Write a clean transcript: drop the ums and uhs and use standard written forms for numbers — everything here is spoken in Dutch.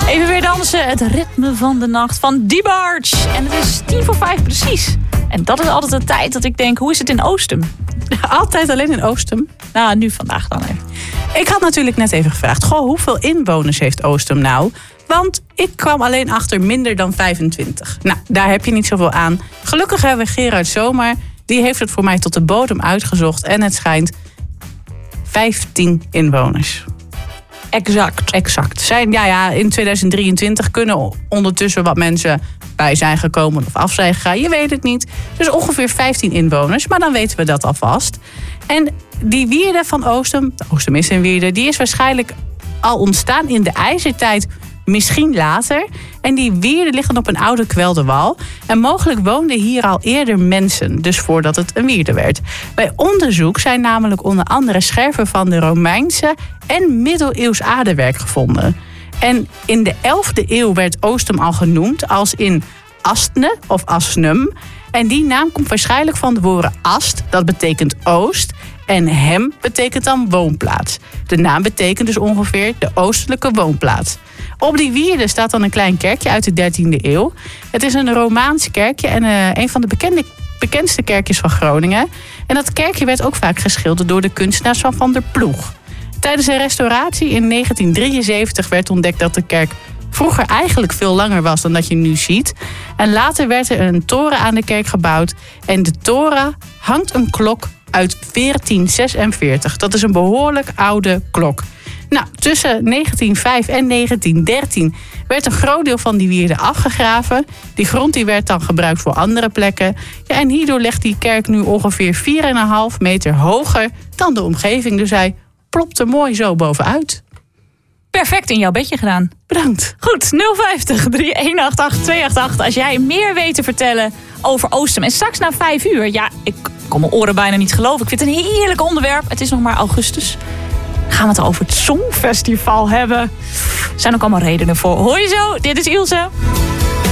Even weer dansen, het ritme van de nacht van D-Barge. En het is 4:45 precies. En dat is altijd de tijd dat ik denk, hoe is het in Oostum? Altijd alleen in Oostum? Nou, nu vandaag dan even. Ik had natuurlijk net even gevraagd, hoeveel inwoners heeft Oostum nou? Want ik kwam alleen achter minder dan 25. Nou, daar heb je niet zoveel aan. Gelukkig hebben we Gerard Zomer. Die heeft het voor mij tot de bodem uitgezocht. En het schijnt 15 inwoners. Exact. In 2023 kunnen ondertussen wat mensen bij zijn gekomen of af zijn gegaan. Je weet het niet. Dus ongeveer 15 inwoners. Maar dan weten we dat alvast. En die wierde van Oostum, Oostum is een wierde, die is waarschijnlijk al ontstaan in de ijzertijd. Misschien later. En die wierden liggen op een oude kwelde wal. En mogelijk woonden hier al eerder mensen. Dus voordat het een wierde werd. Bij onderzoek zijn namelijk onder andere scherven van de Romeinse en middeleeuws aardewerk gevonden. En in de 11e eeuw werd Oostum al genoemd als in Astne of Asnum. En die naam komt waarschijnlijk van de woorden ast, dat betekent oost. En hem betekent dan woonplaats. De naam betekent dus ongeveer de oostelijke woonplaats. Op die wierde staat dan een klein kerkje uit de 13e eeuw. Het is een Romaans kerkje en een van de bekendste kerkjes van Groningen. En dat kerkje werd ook vaak geschilderd door de kunstenaars van der Ploeg. Tijdens een restauratie in 1973 werd ontdekt dat de kerk vroeger eigenlijk veel langer was dan dat je nu ziet. En later werd er een toren aan de kerk gebouwd. En de toren hangt een klok uit 1446. Dat is een behoorlijk oude klok. Nou, tussen 1905 en 1913 werd een groot deel van die wierde afgegraven. Die grond die werd dan gebruikt voor andere plekken. Ja, en hierdoor ligt die kerk nu ongeveer 4,5 meter hoger dan de omgeving. Dus hij plopt er mooi zo bovenuit. Perfect in jouw bedje gedaan. Bedankt. Goed, 050 3188 288 als jij meer weet te vertellen over Oostum. En straks na 5 uur, ja, ik kon mijn oren bijna niet geloven. Ik vind het een heerlijk onderwerp. Het is nog maar augustus. Gaan we het over het Songfestival hebben. Er zijn ook allemaal redenen voor. Hoor je zo? Dit is Ilse.